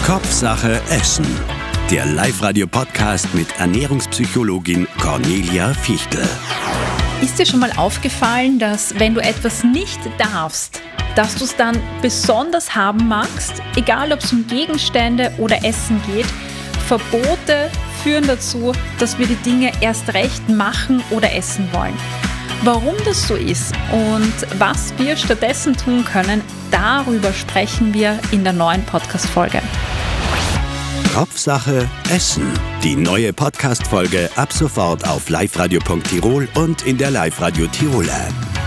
Kopfsache Essen. Der Live-Radio-Podcast mit Ernährungspsychologin Cornelia Fichtel. Ist dir schon mal aufgefallen, dass wenn du etwas nicht darfst, dass du es dann besonders haben magst? Egal, ob es um Gegenstände oder Essen geht, Verbote führen dazu, dass wir die Dinge erst recht machen oder essen wollen. Warum das so ist und was wir stattdessen tun können, darüber sprechen wir in der neuen Podcast-Folge. Kopfsache Essen. Die neue Podcast-Folge ab sofort auf liveradio.tirol und in der Live-Radio Tirol App.